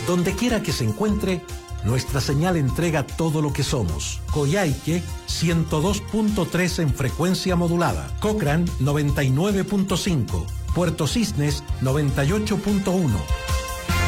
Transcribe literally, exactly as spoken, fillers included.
Donde quiera que se encuentre, nuestra señal entrega todo lo que somos. Coyhaique, ciento dos punto tres en frecuencia modulada. Cochrane, noventa y nueve punto cinco. Puerto Cisnes, noventa y ocho punto uno.